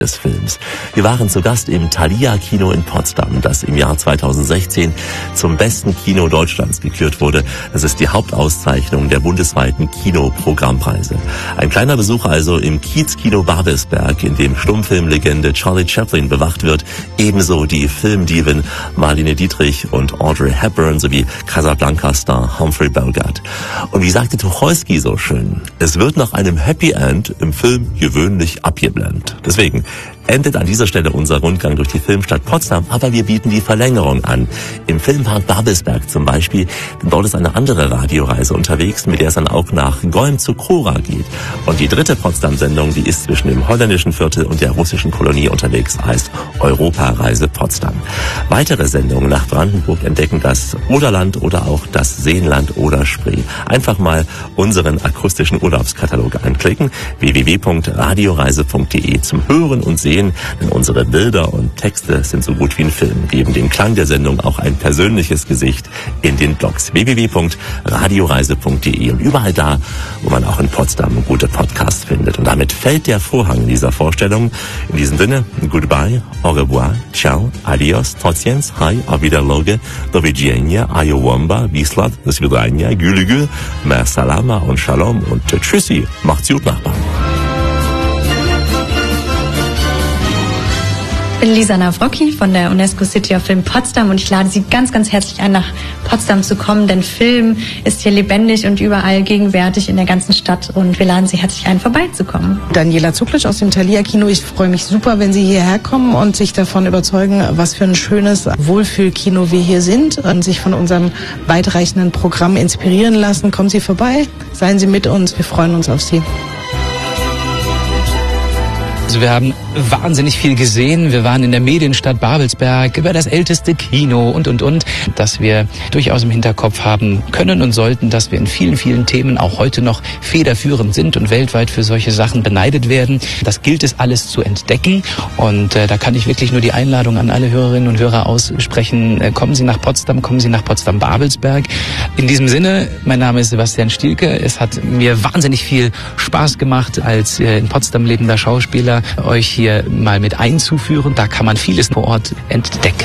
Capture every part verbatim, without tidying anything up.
des Films. Wir waren zu Gast im Thalia Kino in Potsdam, das im Jahr zweitausendsechzehn zum besten Kino Deutschlands gekürt wurde. Das ist die Hauptauszeichnung der bundesweiten Kinoprogrammpreise. Ein kleiner Besuch also im Kiezkino Babelsberg, in dem Stummfilmlegende Charlie Chaplin bewacht wird, ebenso die Filmdiven Marlene Dietrich und Audrey Hepburn sowie Casablanca-Star Humphrey Bogart. Und wie sagte Tucholsky so schön, es wird nach einem Happy End im Film gewöhnlich abgeblendet. Deswegen endet an dieser Stelle unser Rundgang durch die Filmstadt Potsdam, aber wir bieten die Verlängerung an. Im Filmpark Babelsberg zum Beispiel, denn dort ist eine andere Radioreise unterwegs, mit der es dann auch nach Golm zu Chora geht. Und die dritte Potsdam-Sendung, die ist zwischen dem holländischen Viertel und der russischen Kolonie unterwegs, heißt Europareise Potsdam. Weitere Sendungen nach Brandenburg entdecken das Oderland oder auch das Seenland oder Spree. Einfach mal unseren akustischen Urlaubskatalog anklicken, w w w punkt radioreise punkt de zum Hören und Sehen, denn unsere Bilder und Texte sind so gut wie ein Film, geben dem Klang der Sendung auch ein persönliches Gesicht in den Blogs w w w punkt radioreise punkt de und überall da, wo man auch in Potsdam gute Podcasts findet. Und damit fällt der Vorhang dieser Vorstellung. In diesem Sinne, goodbye, au revoir, ciao, adios, tociens, hi, auf Wiederloge, do widzenia, ayowamba, wislat, do svidania, gülügül, mer salama und shalom und tschüssi, macht's gut, Nachbarn. Ich bin Lisa Nawrocki von der UNESCO City of Film Potsdam und ich lade Sie ganz, ganz herzlich ein, nach Potsdam zu kommen, denn Film ist hier lebendig und überall gegenwärtig in der ganzen Stadt und wir laden Sie herzlich ein, vorbeizukommen. Daniela Zuklic aus dem Thalia Kino. Ich freue mich super, wenn Sie hierher kommen und sich davon überzeugen, was für ein schönes Wohlfühlkino wir hier sind und sich von unserem weitreichenden Programm inspirieren lassen. Kommen Sie vorbei, seien Sie mit uns, wir freuen uns auf Sie. Also wir haben wahnsinnig viel gesehen. Wir waren in der Medienstadt Babelsberg, über das älteste Kino und, und, und. Dass wir durchaus im Hinterkopf haben können und sollten, dass wir in vielen, vielen Themen auch heute noch federführend sind und weltweit für solche Sachen beneidet werden. Das gilt es alles zu entdecken. Und äh, da kann ich wirklich nur die Einladung an alle Hörerinnen und Hörer aussprechen. Äh, kommen Sie nach Potsdam, kommen Sie nach Potsdam-Babelsberg. In diesem Sinne, mein Name ist Sebastian Stielke. Es hat mir wahnsinnig viel Spaß gemacht, als äh, in Potsdam lebender Schauspieler euch hier mal mit einzuführen. Da kann man vieles vor Ort entdecken.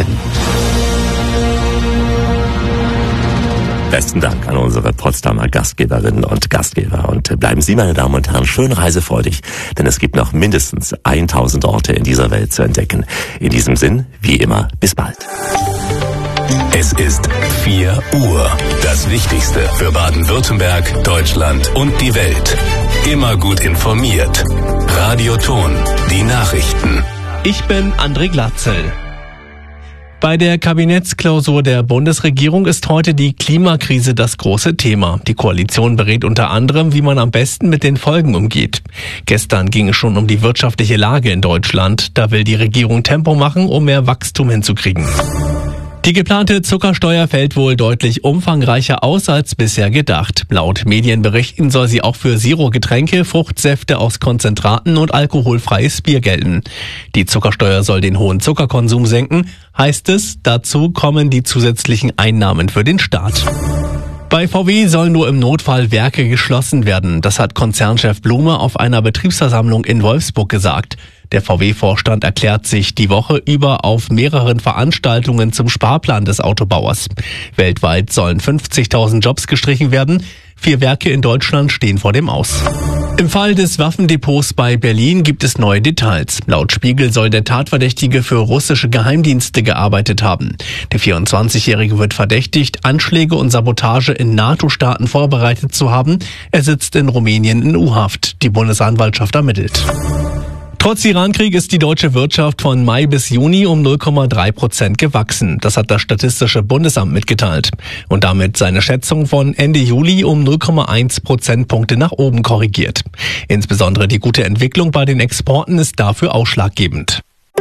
Besten Dank an unsere Potsdamer Gastgeberinnen und Gastgeber. Und bleiben Sie, meine Damen und Herren, schön reisefreudig, denn es gibt noch mindestens tausend Orte in dieser Welt zu entdecken. In diesem Sinn, wie immer, bis bald. Es ist vier Uhr. Das Wichtigste für Baden-Württemberg, Deutschland und die Welt. Immer gut informiert. Radioton, die Nachrichten. Ich bin André Glatzel. Bei der Kabinettsklausur der Bundesregierung ist heute die Klimakrise das große Thema. Die Koalition berät unter anderem, wie man am besten mit den Folgen umgeht. Gestern ging es schon um die wirtschaftliche Lage in Deutschland. Da will die Regierung Tempo machen, um mehr Wachstum hinzukriegen. Die geplante Zuckersteuer fällt wohl deutlich umfangreicher aus als bisher gedacht. Laut Medienberichten soll sie auch für Zero-Getränke, Fruchtsäfte aus Konzentraten und alkoholfreies Bier gelten. Die Zuckersteuer soll den hohen Zuckerkonsum senken, heißt es. Dazu kommen die zusätzlichen Einnahmen für den Staat. Bei V W sollen nur im Notfall Werke geschlossen werden. Das hat Konzernchef Blume auf einer Betriebsversammlung in Wolfsburg gesagt. Der V W-Vorstand erklärt sich die Woche über auf mehreren Veranstaltungen zum Sparplan des Autobauers. Weltweit sollen fünfzigtausend Jobs gestrichen werden. Vier Werke in Deutschland stehen vor dem Aus. Im Fall des Waffendepots bei Berlin gibt es neue Details. Laut Spiegel soll der Tatverdächtige für russische Geheimdienste gearbeitet haben. Der vierundzwanzigjährige wird verdächtigt, Anschläge und Sabotage in NATO-Staaten vorbereitet zu haben. Er sitzt in Rumänien in U-Haft. Die Bundesanwaltschaft ermittelt. Trotz Irankrieg ist die deutsche Wirtschaft von Mai bis Juni um null Komma drei Prozent gewachsen. Das hat das Statistische Bundesamt mitgeteilt. Und damit seine Schätzung von Ende Juli um null Komma eins Prozentpunkte nach oben korrigiert. Insbesondere die gute Entwicklung bei den Exporten ist dafür ausschlaggebend.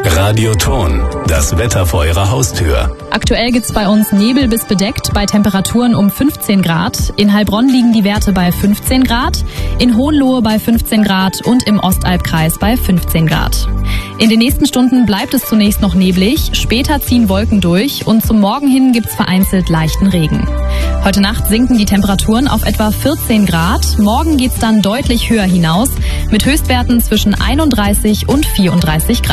Radioton, das Wetter vor Ihrer Haustür. Aktuell gibt's bei uns Nebel bis bedeckt bei Temperaturen um fünfzehn Grad. In Heilbronn liegen die Werte bei fünfzehn Grad, in Hohenlohe bei fünfzehn Grad und im Ostalbkreis bei fünfzehn Grad. In den nächsten Stunden bleibt es zunächst noch neblig, später ziehen Wolken durch und zum Morgen hin gibt's vereinzelt leichten Regen. Heute Nacht sinken die Temperaturen auf etwa vierzehn Grad. Morgen geht's dann deutlich höher hinaus mit Höchstwerten zwischen einunddreißig und vierunddreißig Grad.